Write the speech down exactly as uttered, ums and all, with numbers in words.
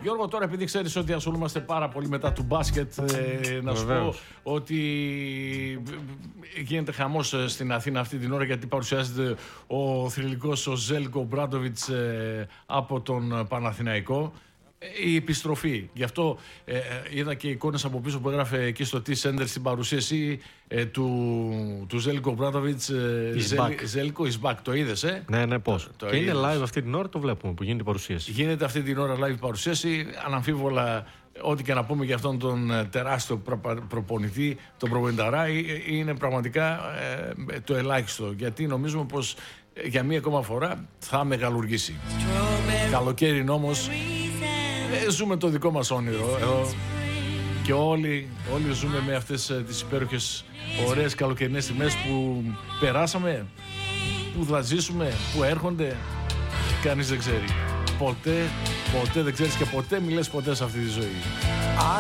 Γιώργο, τώρα επειδή ξέρεις ότι ασχολούμαστε πάρα πολύ μετά του μπάσκετ, ε, να σου πω ότι γίνεται χαμός στην Αθήνα αυτή την ώρα, γιατί παρουσιάζεται ο θρυλικός ο Ζέλκο Ομπράντοβιτς ε, από τον Παναθηναϊκό. Η επιστροφή. Γι' αυτό ε, είδα και εικόνες από πίσω που έγραφε εκεί στο T-Center στην παρουσίαση ε, του, του Ζέλκο Ομπράντοβιτς. Ε, Ζέλκο is back. Το είδες, ε? Ναι, ναι, πώς. Το, το και είδες. είναι live αυτή την ώρα, το βλέπουμε που γίνεται η παρουσίαση. Γίνεται αυτή την ώρα live παρουσίαση. Αναμφίβολα, ό,τι και να πούμε για αυτόν τον τεράστιο προ, προπονητή, τον προπονηταρά, είναι πραγματικά ε, το ελάχιστο. Γιατί νομίζουμε πως για μία ακόμα φορά θα μεγαλουργήσει. Καλοκαίρι όμως. Ε, ζούμε το δικό μας όνειρο εδώ και όλοι, όλοι ζούμε με αυτές ε, τις υπέροχες ωραίες καλοκαιρινές στιγμές που περάσαμε, που θα ζήσουμε, που έρχονται. Κανείς δεν ξέρει. Ποτέ, ποτέ δεν ξέρεις και ποτέ μιλές ποτέ σε αυτή τη ζωή.